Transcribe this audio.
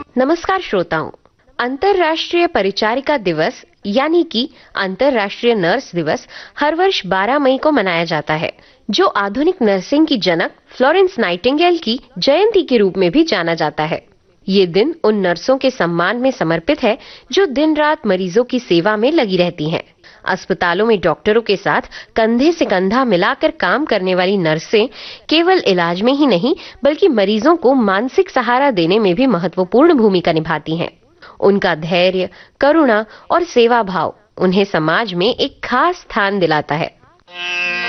नमस्कार श्रोताओं। अंतर्राष्ट्रीय परिचारिका दिवस यानी कि अंतर्राष्ट्रीय नर्स दिवस हर वर्ष 12 मई को मनाया जाता है, जो आधुनिक नर्सिंग की जनक फ्लोरेंस नाइटिंगेल की जयंती के रूप में भी जाना जाता है। ये दिन उन नर्सों के सम्मान में समर्पित है जो दिन रात मरीजों की सेवा में लगी रहती हैं। अस्पतालों में डॉक्टरों के साथ कंधे से कंधा मिलाकर काम करने वाली नर्सें केवल इलाज में ही नहीं बल्कि मरीजों को मानसिक सहारा देने में भी महत्वपूर्ण भूमिका निभाती हैं। उनका धैर्य, करुणा और सेवा भाव उन्हें समाज में एक खास स्थान दिलाता है।